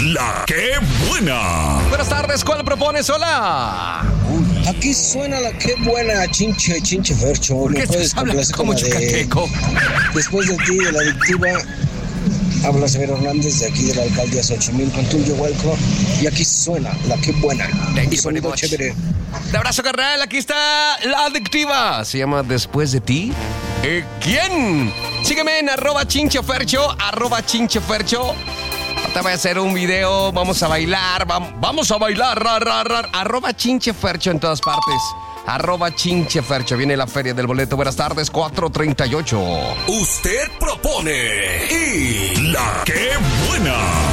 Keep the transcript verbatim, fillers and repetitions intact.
La que buena. Buenas tardes, ¿cuál propones? Hola. Aquí suena la que buena, chinche, chinche Fercho. ¿Por qué ¿Me puedes estás hablando complacer como con la de chicateco? Después de ti, de la adictiva? Habla Severo Hernández de aquí de la alcaldía Xochimilco, tuyo, welcome. Y aquí suena la que buena. Thank Y you very sonido much. chévere. De abrazo, carnal. Aquí está la adictiva. Se llama Después de ti. ¿Eh, ¿Quién? Sígueme en arroba chinchefercho, arroba chinchefercho. Te voy a hacer un video, vamos a bailar, vam- vamos a bailar, rar, rar, rar. Arroba chinchefercho en todas partes. Arroba chinchefercho. Viene la feria del boleto. Buenas tardes, cuatro treinta y ocho. Usted propone y la que buena.